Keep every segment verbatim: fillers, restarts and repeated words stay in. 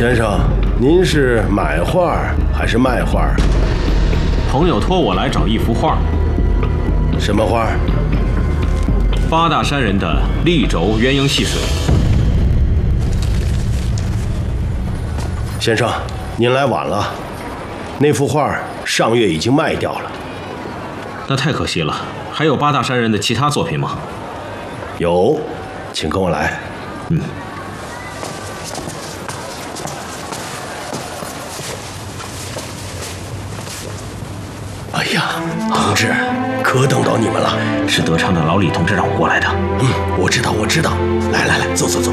先生，您是买画还是卖画？ 朋友托我来找一幅画。 什么画？ 八大山人的立轴鸳鸯戏水。 先生，您来晚了，那幅画上月已经卖掉了。 那太可惜了。还有八大山人的其他作品吗？ 有，请跟我来。 嗯。 哎呀，同志，可等到你们了。 是德昌的老李同志让我过来的。 嗯，我知道，我知道。来来来，走走走。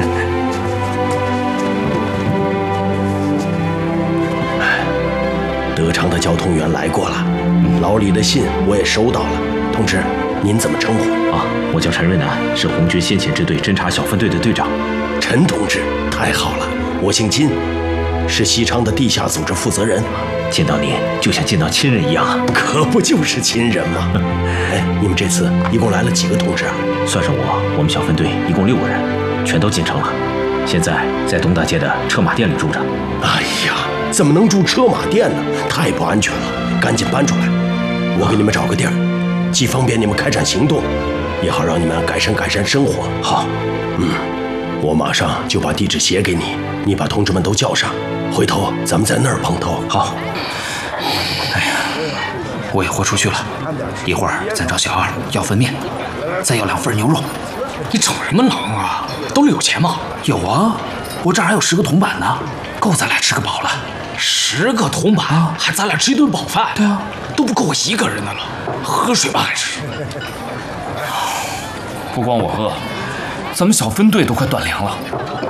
哎，德昌的交通员来过了，嗯、老李的信我也收到了。同志，您怎么称呼？ 啊，我叫陈瑞南，是红军先遣支队侦察小分队的队长。 陈同志，太好了。我姓金，是西昌的地下组织负责人。 见到您就像见到亲人一样啊！ 可不就是亲人吗？哎，你们这次一共来了几个同志啊？ 算上我，我们小分队一共六个人，全都进城了。现在在东大街的车马店里住着。 哎呀，怎么能住车马店呢？太不安全了，赶紧搬出来！我给你们找个地儿，既方便你们开展行动，也好让你们改善改善生活。 好， 嗯，我马上就把地址写给你，你把同志们都叫上，回头咱们在那儿碰头。 好。 哎呀，我也豁出去了，一会儿咱找小二要份面，再要两份牛肉。 你整什么狼啊？兜里有钱吗？ 有啊，我这儿还有十个铜板呢，够咱俩吃个饱了。 十个铜板，啊、还咱俩吃一顿饱饭？ 对啊， 都不够我一个人的了。喝水吧还是？ 不光我饿，咱们小分队都快断粮了。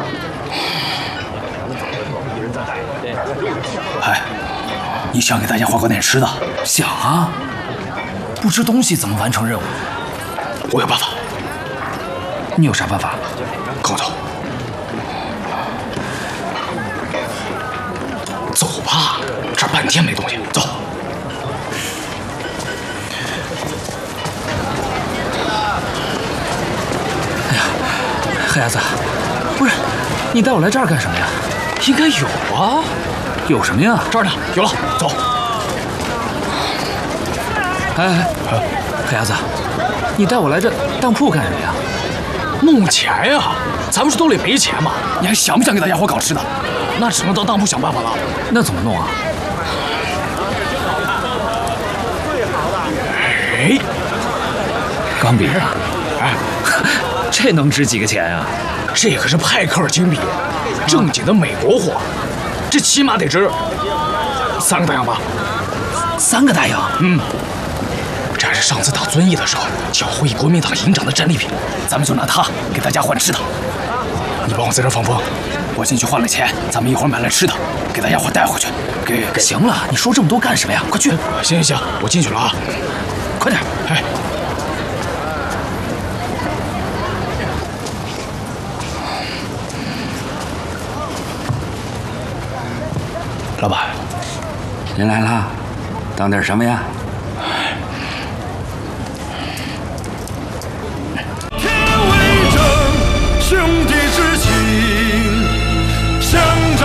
哎，你想给大家划搞点吃的？想啊，不吃东西怎么完成任务？ 我有办法。 你有啥办法？ 跟我走。走吧，这儿半天没动静。走。 哎呀，黑伢子，不是，你带我来这儿干什么呀？ 应该有啊。 有什么呀？ 这儿呢，有了，走。 哎哎哎，黑伢子，你带我来这当铺干什么呀？ 弄钱呀！咱们是兜里没钱嘛， 你还想不想给大家伙搞吃的？ 那只能到当铺想办法了。 那怎么弄啊？ 哎， 钢笔啊！哎，这能值几个钱啊？ 这可是派克尔精笔，正经的美国货，这起码得值三个大洋吧？ 三个大洋？ 嗯。这还是上次打遵义的时候缴获一国民党营长的战利品， 咱们就拿它给大家换吃的。 你帮我在这放风， 我进去换了钱，咱们一会儿买了吃的，给大家伙带回去。给给，行了，你说这么多干什么呀？快去！ 行行行，我进去了啊， 快点！ 哎， 老板， 您来了，当点什么呀？ 兄弟之情，相照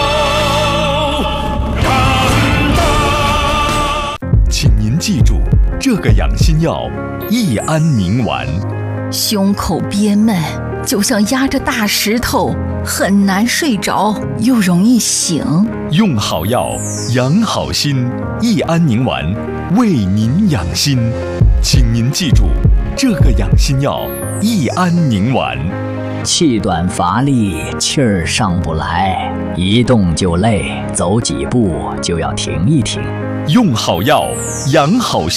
肝胆。 请您记住，这个养心药益安宁丸。 胸口憋闷，就像压着大石头，很难睡着，又容易醒。 用好药，养好心，益安宁丸为您养心。请您记住，这个养心药益安宁丸。 气短乏力，气儿上不来，一动就累，走几步就要停一停。 用好药，养好心。